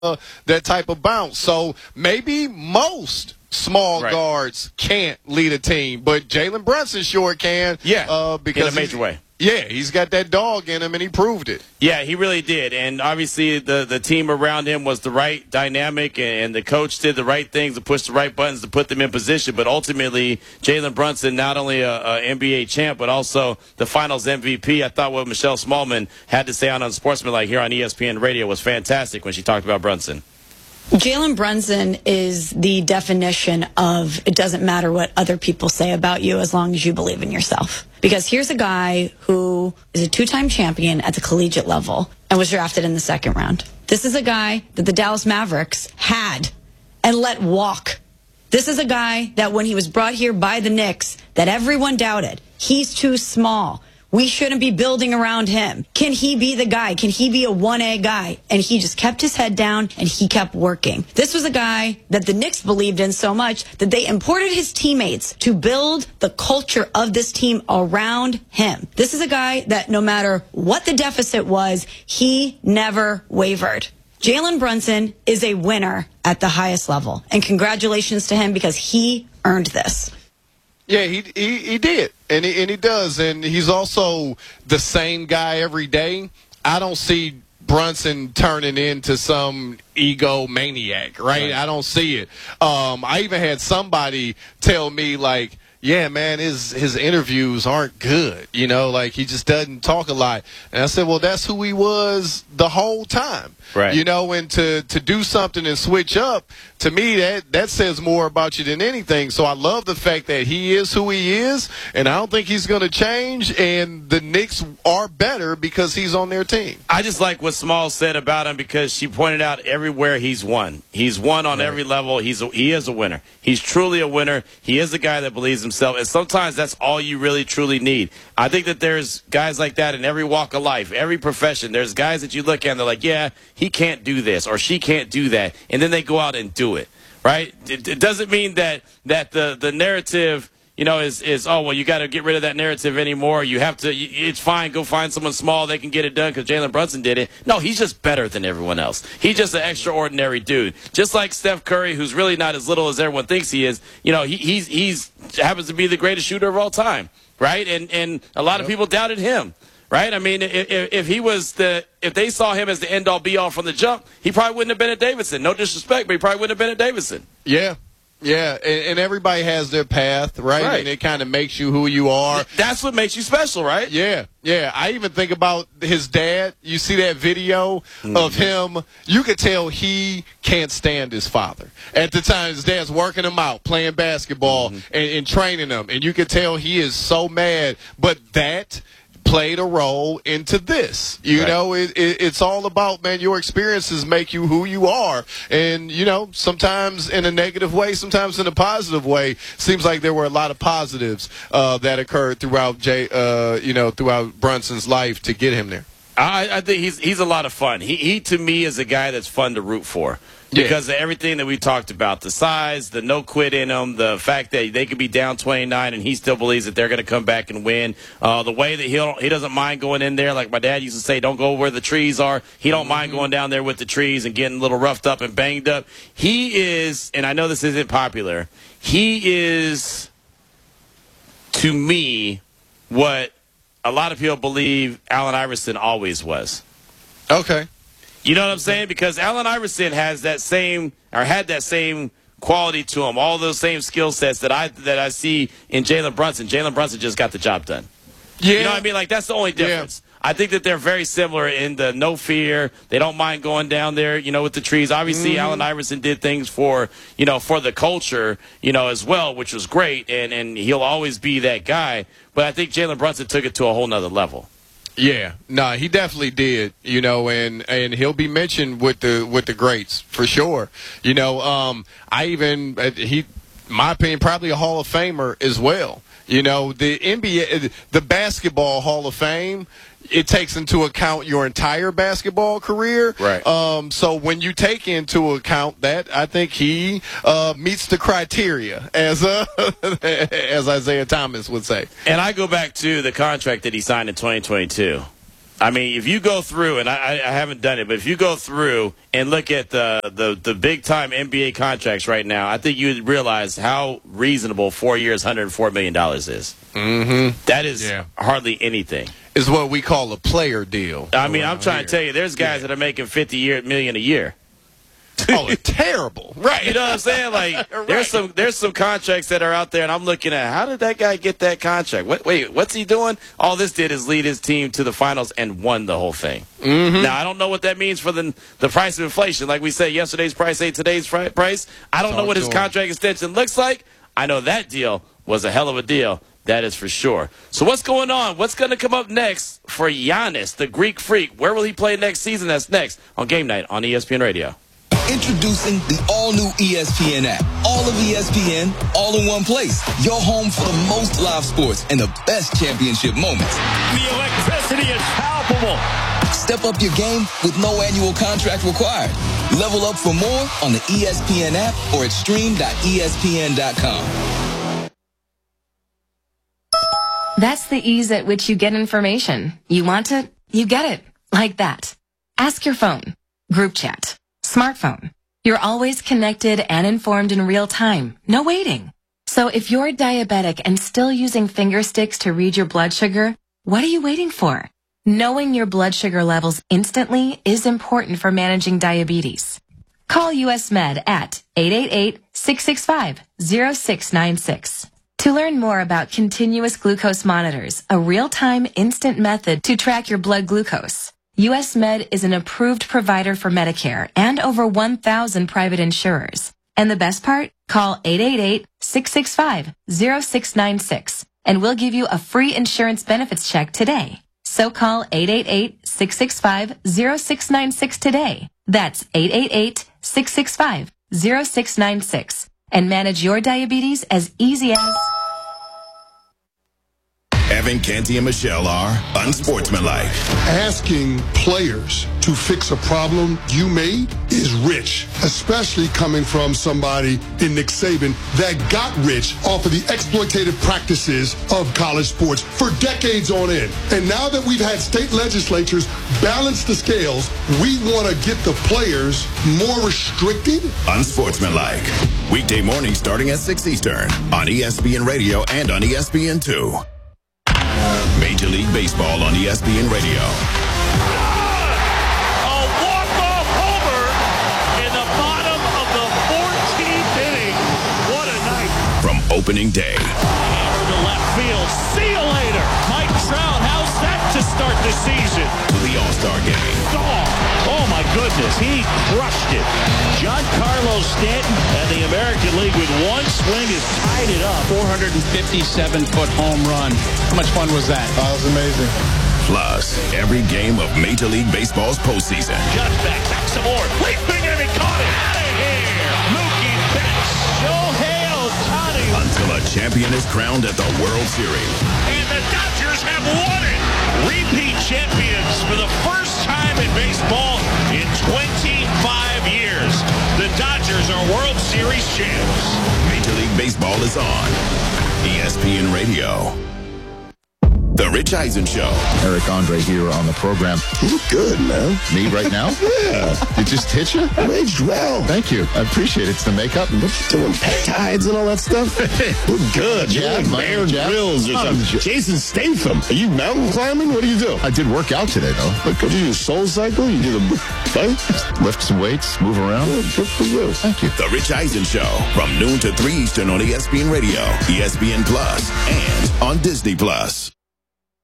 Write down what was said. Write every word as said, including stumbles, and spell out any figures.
uh, that type of bounce. So maybe most small right. guards can't lead a team, but Jalen Brunson sure can. Yeah, uh, because in a major way. Yeah, he's got that dog in him, and he proved it. Yeah, he really did. And obviously the, the team around him was the right dynamic, and the coach did the right things to push the right buttons to put them in position. But ultimately, Jalen Brunson, not only a, a N B A champ, but also the finals M V P. I thought what Michelle Smallman had to say on Unsportsmanlike here on E S P N Radio was fantastic when she talked about Brunson. Jalen Brunson is the definition of it doesn't matter what other people say about you as long as you believe in yourself. Because here's a guy who is a two-time champion at the collegiate level and was drafted in the second round. This is a guy that the Dallas Mavericks had and let walk. This is a guy that when he was brought here by the Knicks that everyone doubted. He's too small. We shouldn't be building around him. Can he be the guy? Can he be a one A guy? And he just kept his head down and he kept working. This was a guy that the Knicks believed in so much that they imported his teammates to build the culture of this team around him. This is a guy that no matter what the deficit was, he never wavered. Jalen Brunson is a winner at the highest level. And congratulations to him because he earned this. Yeah, he, he he did, and he, and he does, and he's also the same guy every day. I don't see Brunson turning into some egomaniac, right? right? I don't see it. Um, I even had somebody tell me, like, yeah, man, his his interviews aren't good. You know, like he just doesn't talk a lot. And I said, well, that's who he was the whole time. Right. You know, and to, to do something and switch up, to me, that, that says more about you than anything. So I love the fact that he is who he is, and I don't think he's going to change, and the Knicks are better because he's on their team. I just like what Small said about him because she pointed out everywhere he's won. He's won on right. every level. He's a, he is a winner. He's truly a winner. He is a guy that believes himself, and sometimes that's all you really, truly need. I think that there's guys like that in every walk of life, every profession. There's guys that you look at and they're like, yeah, he can't do this or she can't do that, and then they go out and do it, right? It, it doesn't mean that that the, the narrative, you know, is, is oh, well, you got to get rid of that narrative anymore. You have to, it's fine, go find someone small, they can get it done because Jalen Brunson did it. No, he's just better than everyone else. He's just an extraordinary dude. Just like Steph Curry, who's really not as little as everyone thinks he is, you know, he, he's, he's happens to be the greatest shooter of all time, right? And, and a lot of people doubted him. Right? I mean, if, if he was the, if they saw him as the end all be all from the jump, he probably wouldn't have been at Davidson. No disrespect, but he probably wouldn't have been at Davidson. Yeah. Yeah. And, and everybody has their path, right? right. And it kind of makes you who you are. That's what makes you special, right? Yeah. Yeah. I even think about his dad. You see that video mm-hmm. of him. You could tell he can't stand his father. At the time, his dad's working him out, playing basketball mm-hmm. and, and training him. And you could tell he is so mad. But that played a role into this. You right. know, it, it, it's all about, man, your experiences make you who you are. And, you know, sometimes in a negative way, sometimes in a positive way. Seems like there were a lot of positives uh, that occurred throughout, Jay, uh, you know, throughout Brunson's life to get him there. I, I think he's he's a lot of fun. He, he, to me, is a guy that's fun to root for. Because yeah. of everything that we talked about, the size, the no quit in him, the fact that they could be down twenty-nine and he still believes that they're going to come back and win. Uh, the way that he'll, he doesn't mind going in there, like my dad used to say, don't go where the trees are. He don't mm-hmm. mind going down there with the trees and getting a little roughed up and banged up. He is, and I know this isn't popular, he is, to me, what a lot of people believe Allen Iverson always was. Okay. You know what I'm saying? Because Allen Iverson has that same, or had that same quality to him, all those same skill sets that I that I see in Jalen Brunson. Jalen Brunson just got the job done. Yeah. You know what I mean? Like, that's the only difference. Yeah. I think that they're very similar in the no fear. They don't mind going down there, you know, with the trees. Obviously, mm-hmm. Allen Iverson did things for, you know, for the culture, you know, as well, which was great, and, and he'll always be that guy. But I think Jalen Brunson took it to a whole nother level. Yeah, no, nah, he definitely did, you know, and, and he'll be mentioned with the with the greats for sure. You know, um, I even he, my opinion, probably a Hall of Famer as well. You know, the N B A, the Basketball Hall of Fame, it takes into account your entire basketball career. Right. Um, so when you take into account that, I think he uh, meets the criteria, as uh, as Isaiah Thomas would say. And I go back to the contract that he signed in twenty twenty-two. I mean, if you go through, and I, I haven't done it, but if you go through and look at the, the, the big-time N B A contracts right now, I think you would realize how reasonable four years, one hundred four million dollars is. Mm-hmm. That is yeah. hardly anything. Is what we call a player deal. I mean, I'm trying here. to tell you, there's guys yeah. that are making fifty million a year. Oh, terrible. Right. You know what I'm saying? Like, right. there's some there's some contracts that are out there, and I'm looking at, how did that guy get that contract? What, wait, what's he doing? All this did is lead his team to the finals and won the whole thing. Mm-hmm. Now, I don't know what that means for the the price of inflation. Like we said, yesterday's price ain't today's price. I don't Talk know what his him. contract extension looks like. I know that deal was a hell of a deal. That is for sure. So what's going on? What's going to come up next for Giannis, the Greek Freak? Where will he play next season? That's next on Game Night on E S P N Radio. Introducing the all-new E S P N app. All of E S P N, all in one place. Your home for the most live sports and the best championship moments. The electricity is palpable. Step up your game with no annual contract required. Level up for more on the E S P N app or at stream dot E S P N dot com. That's the ease at which you get information. You want it, you get it. Like that. Ask your phone. Group chat. Smartphone. You're always connected and informed in real time. No waiting. So if you're diabetic and still using finger sticks to read your blood sugar, what are you waiting for? Knowing your blood sugar levels instantly is important for managing diabetes. Call U S Med at eight eight eight, six six five, zero six nine six. To learn more about continuous glucose monitors, a real-time instant method to track your blood glucose, U S Med is an approved provider for Medicare and over one thousand private insurers. And the best part? Call eight eight eight, six six five, zero six nine six and we'll give you a free insurance benefits check today. So call eight eight eight, six six five, zero six nine six today. That's eight eight eight, six six five, zero six nine six and manage your diabetes as easy as... Evan, Canty, and Michelle are unsportsmanlike. Asking players to fix a problem you made is rich, especially coming from somebody in Nick Saban that got rich off of the exploitative practices of college sports for decades on end. And now that we've had state legislatures balance the scales, we want to get the players more restricted. Unsportsmanlike. Weekday morning starting at six Eastern on E S P N Radio and on E S P N two. Major League Baseball on E S P N Radio. A walk-off homer in the bottom of the fourteenth inning. What a night. From opening day. Hammer to left field. See you later. Mike Trout, how's that to start the season? To the All-Star game. Oh, oh my goodness. He crushed it. Giancarlo Stanton and the American League with one swing has tied it up. four hundred fifty-seven foot home run. How much fun was that? That was amazing. Plus, every game of Major League Baseball's postseason. Just back, back some more. Leaping and he caught it. Out of here. Mookie Betts. Shohei Ohtani. Until a champion is crowned at the World Series. And the Dodgers have won it. Repeat champions for the first time in baseball in twenty-five years. The Dodgers are World Series champs. Major League Baseball is on E S P N Radio. The Rich Eisen Show. Eric Andre here on the program. You look good, man. Me right now? Yeah. It just hit you? You aged well. Thank you. I appreciate it. It's the makeup. What you doing, peptides and all that stuff? Look good. Jab, You're like Bear Grylls or something. Um, Jason Statham. Are you mountain climbing? What do you do? I did work out today, though. Look, did you do Soul Cycle? You do the fight? Lift some weights, move around. Yeah, good for you. Thank you. The Rich Eisen Show from noon to three Eastern on E S P N Radio, E S P N Plus, and on Disney Plus.